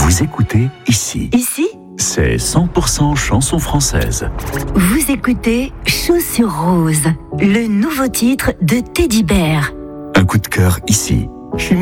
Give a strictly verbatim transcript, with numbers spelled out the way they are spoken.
Vous écoutez ici. Ici, C'est cent pour cent chanson française. vous écoutez Chaussures Roses, le nouveau titre de Teddy Bear. Un coup de cœur ici. Chez